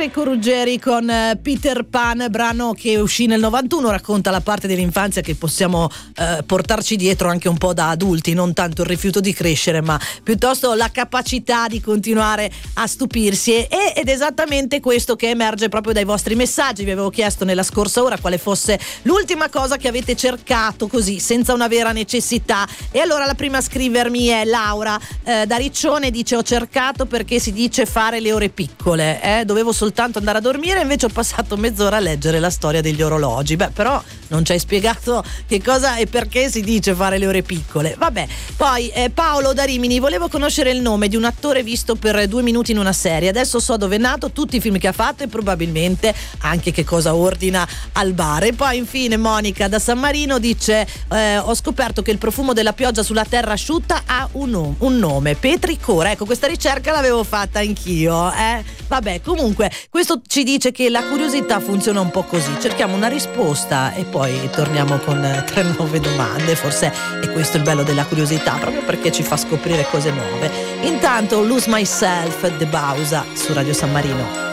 Enrico Ruggeri con Peter Pan, brano che uscì nel 91, racconta la parte dell'infanzia che possiamo portarci dietro anche un po' da adulti, non tanto il rifiuto di crescere, ma piuttosto la capacità di continuare a stupirsi, ed esattamente questo che emerge proprio dai vostri messaggi. Vi avevo chiesto nella scorsa ora quale fosse l'ultima cosa che avete cercato così senza una vera necessità, e allora la prima a scrivermi è Laura da Riccione, dice: ho cercato perché si dice fare le ore piccole, dovevo soltanto andare a dormire, invece ho passato mezz'ora a leggere la storia degli orologi. Beh, però non ci hai spiegato che cosa e perché si dice fare le ore piccole. Vabbè. Poi Paolo da Rimini: volevo conoscere il nome di un attore visto per 2 minuti in una serie, adesso so dove è nato, tutti i film che ha fatto e probabilmente anche che cosa ordina al bar. E poi infine Monica da San Marino dice: ho scoperto che il profumo della pioggia sulla terra asciutta ha un nome, petricora. Ecco, questa ricerca l'avevo fatta anch'io. Vabbè, comunque questo ci dice che la curiosità funziona un po' così: cerchiamo una risposta e poi torniamo con 3 nuove domande. Forse è questo il bello della curiosità, proprio perché ci fa scoprire cose nuove. Intanto Lose Myself, The Bausa su Radio San Marino.